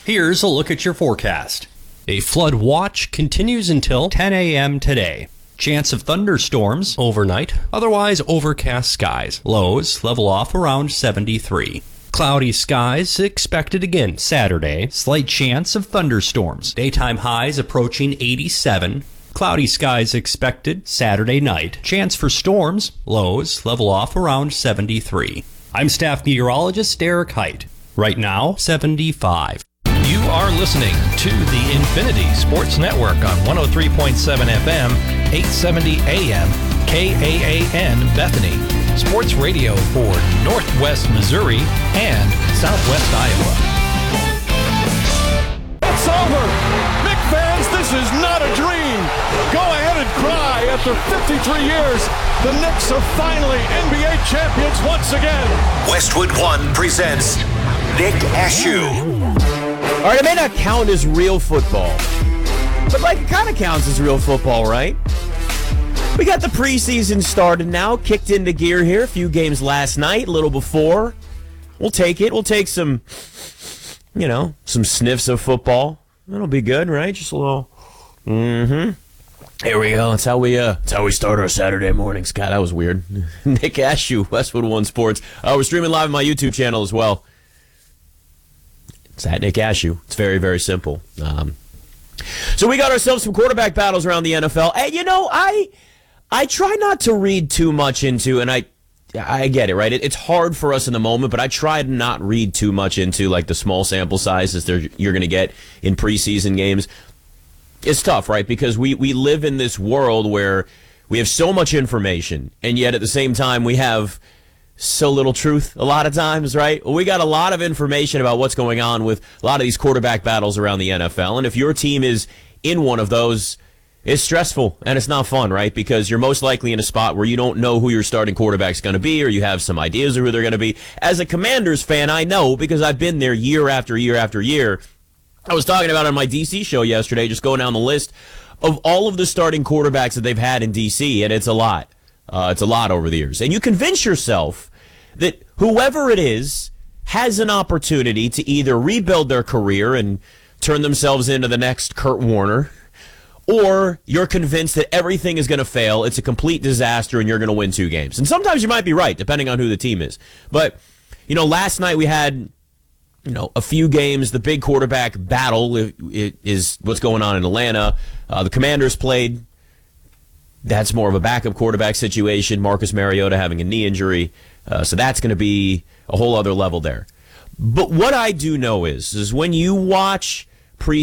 Here's a look at your forecast. A flood watch continues until 10 a.m. today. Chance of thunderstorms overnight, otherwise overcast skies. Lows level off around 73. Cloudy skies expected again Saturday. Slight chance of thunderstorms. Daytime highs approaching 87. Cloudy skies expected Saturday night. Chance for storms. Lows level off around 73. I'm staff meteorologist Derek Height. Right now, 75. You are listening to the Infinity Sports Network on 103.7 FM, 870 AM, KAAN Bethany. Sports radio for Northwest Missouri and Southwest Iowa. It's over! Knicks fans, this is not a dream! Go ahead and cry. After 53 years, the Knicks are finally NBA champions once again. Westwood One presents Nick Ashew. All right, it may not count as real football, but it kind of counts as real football, right? We got the preseason started now, kicked into gear here. A few games last night, a little before. We'll take it. We'll take some, some sniffs of football. That'll be good, right? Just a little. Here we go. That's how we start our Saturday mornings. God, that was weird. Nick Ashew, Westwood One Sports. We're streaming live on my YouTube channel as well. It's at Nick Ashew. It's very, very simple. So we got ourselves some quarterback battles around the NFL. And, I try not to read too much into, and I get it, right? It's hard for us in the moment, but I try to not read too much into, the small sample sizes you're going to get in preseason games. It's tough, right? Because we live in this world where we have so much information, and yet at the same time we have so little truth a lot of times, right? Well, we got a lot of information about what's going on with a lot of these quarterback battles around the NFL. And if your team is in one of those, it's stressful and it's not fun, right? Because you're most likely in a spot where you don't know who your starting quarterback's going to be, or you have some ideas of who they're going to be. As a Commanders fan, I know because I've been there year after year after year. I was talking about it on my DC show yesterday, just going down the list of all of the starting quarterbacks that they've had in DC, and it's a lot. It's a lot over the years. And you convince yourself that whoever it is has an opportunity to either rebuild their career and turn themselves into the next Kurt Warner, or you're convinced that everything is going to fail, it's a complete disaster, and you're going to win 2 games. And sometimes you might be right, depending on who the team is. But, last night we had, a few games. The big quarterback battle is what's going on in Atlanta. The Commanders played. That's more of a backup quarterback situation. Marcus Mariota having a knee injury. So that's going to be a whole other level there. But what I do know is when you watch